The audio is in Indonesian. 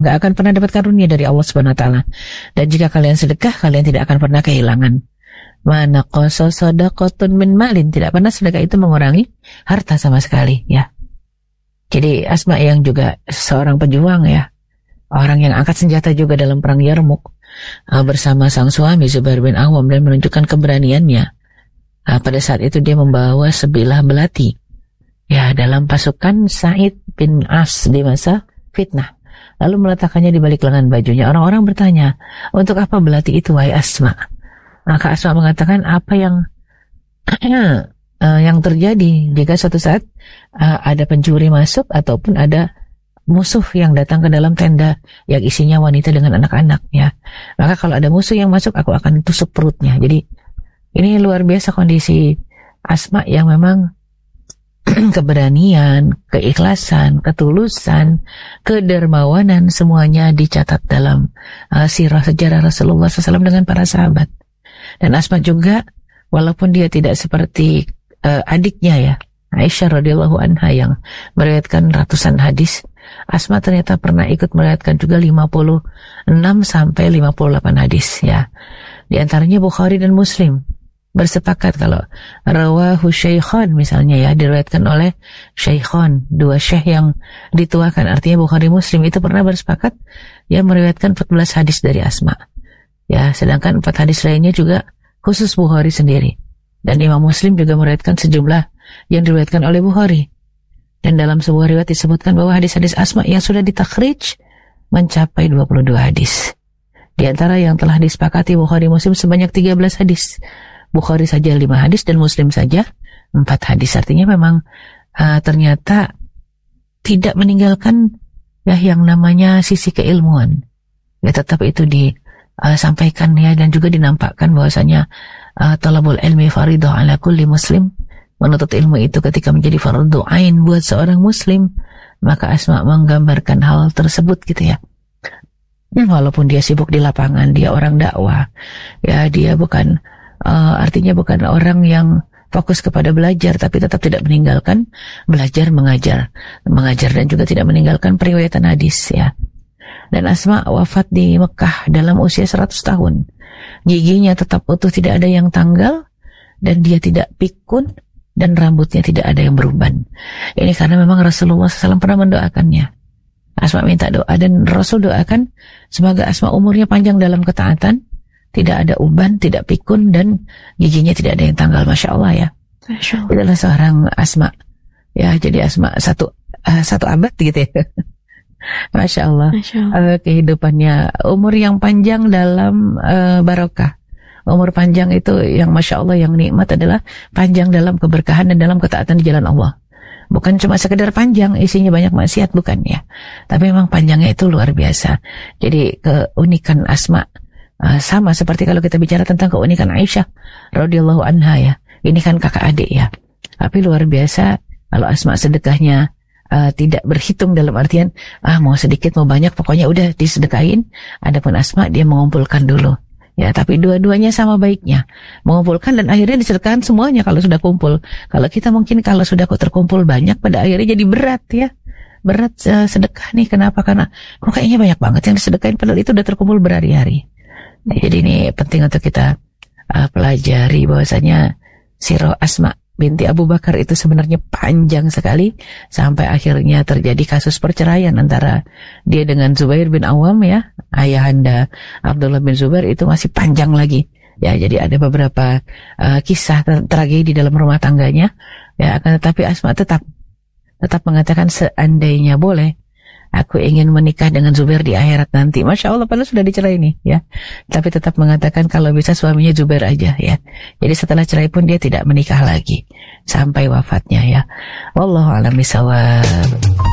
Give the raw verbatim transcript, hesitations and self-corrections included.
Nggak akan pernah dapat karunia dari Allah Subhanahu Wa Taala. Dan jika kalian sedekah, kalian tidak akan pernah kehilangan. Mana qasa sadaqatun min malin, tidak pernah sedekah itu mengurangi harta sama sekali, ya. Jadi Asma yang juga seorang pejuang, ya, orang yang angkat senjata juga dalam perang Yarmuk uh, bersama sang suami Zubair bin Awam, dan menunjukkan keberaniannya. Uh, pada saat itu dia membawa sebilah belati, ya, dalam pasukan Sa'id bin As di masa fitnah. Lalu meletakkannya di balik lengan bajunya. Orang-orang bertanya, untuk apa belati itu, wahai Asma? Maka Asma mengatakan, apa yang uh, yang terjadi jika suatu saat uh, ada pencuri masuk ataupun ada musuh yang datang ke dalam tenda yang isinya wanita dengan anak-anak, ya. Maka kalau ada musuh yang masuk, aku akan tusuk perutnya. Jadi ini luar biasa kondisi Asma yang memang keberanian, keikhlasan, ketulusan, kedermawanan, semuanya dicatat dalam uh, sirah sejarah Rasulullah shallallahu alaihi wasallam dengan para sahabat. Dan Asma juga, walaupun dia tidak seperti uh, adiknya, ya, Aisyah radhiyallahu anha yang meriwayatkan ratusan hadis, Asma ternyata pernah ikut meriwayatkan juga lima puluh enam sampai lima puluh delapan hadis, ya. Di antaranya Bukhari dan Muslim bersepakat kalau rawahu syaikhan misalnya, ya, diriwayatkan oleh syaikhan, dua syekh yang dituakan, artinya Bukhari Muslim itu pernah bersepakat, ya, meriwayatkan empat belas hadis dari Asma, ya, sedangkan empat hadis lainnya juga khusus Bukhari sendiri, dan Imam Muslim juga meriwayatkan sejumlah yang diriwayatkan oleh Bukhari. Dan dalam sebuah riwayat disebutkan bahwa hadis-hadis Asma yang sudah ditakhrij mencapai dua puluh dua hadis. Di antara yang telah disepakati Bukhari Muslim sebanyak tiga belas hadis. Bukhari saja lima hadis dan Muslim saja empat hadis. Artinya memang uh, ternyata tidak meninggalkan, ya, yang namanya sisi keilmuan. Ya, tetap itu disampaikan, uh, ya, dan juga dinampakkan bahwasanya uh, talabul ilmi faridah ala kulli muslim. Menuntut ilmu itu ketika menjadi fardu ain buat seorang muslim. Maka Asma menggambarkan hal tersebut, gitu, ya. Walaupun dia sibuk di lapangan, dia orang dakwah, ya, dia bukan Uh, artinya bukan orang yang fokus kepada belajar, tapi tetap tidak meninggalkan belajar mengajar, mengajar dan juga tidak meninggalkan periwayatan hadis, ya. Dan Asma wafat di Mekah dalam usia seratus tahun. Giginya tetap utuh, tidak ada yang tanggal, dan dia tidak pikun, dan rambutnya tidak ada yang beruban. Ini karena memang Rasulullah shallallahu alaihi wasallam pernah mendoakannya. Asma minta doa, dan Rasul doakan semoga Asma umurnya panjang dalam ketaatan, tidak ada uban, tidak pikun, dan giginya tidak ada yang tanggal. Masya Allah, ya. Masya Allah. Itulah seorang Asma, ya. Jadi Asma satu uh, satu abad, gitu, ya. Masya Allah, Masya Allah. Uh, kehidupannya, umur yang panjang dalam uh, barokah. Umur panjang itu yang Masya Allah, yang nikmat adalah panjang dalam keberkahan dan dalam ketaatan di jalan Allah. Bukan cuma sekedar panjang, isinya banyak maksiat, bukan, ya. Tapi memang panjangnya itu luar biasa. Jadi keunikan Asma Uh, sama seperti kalau kita bicara tentang keunikan Aisyah radhiyallahu anha, ya. Ini kan kakak adik, ya. Tapi luar biasa kalau Asma sedekahnya uh, tidak berhitung, dalam artian ah mau sedikit mau banyak pokoknya udah disedekahin. Adapun Asma dia mengumpulkan dulu, ya. Tapi dua-duanya sama baiknya, mengumpulkan dan akhirnya disedekahkan semuanya kalau sudah kumpul. Kalau kita mungkin kalau sudah terkumpul banyak, pada akhirnya jadi berat, ya. Berat uh, sedekah nih. Kenapa? Karena kok kayaknya banyak banget yang disedekahin padahal itu udah terkumpul berhari-hari. Nah, jadi ini penting untuk kita uh, pelajari bahwasanya sirah Asma binti Abu Bakar itu sebenarnya panjang sekali, sampai akhirnya terjadi kasus perceraian antara dia dengan Zubair bin Awam, ya, ayahanda Abdullah bin Zubair. Itu masih panjang lagi, ya. Jadi ada beberapa uh, kisah tra- tragedi dalam rumah tangganya, ya. Akan tetapi Asma tetap tetap mengatakan seandainya boleh, aku ingin menikah dengan Zubair di akhirat nanti. Masya Allah, padahal sudah dicerai nih, ya. Tapi tetap mengatakan kalau bisa suaminya Zubair aja, ya. Jadi setelah cerai pun dia tidak menikah lagi sampai wafatnya, ya. Wallahu a'lam bishawab.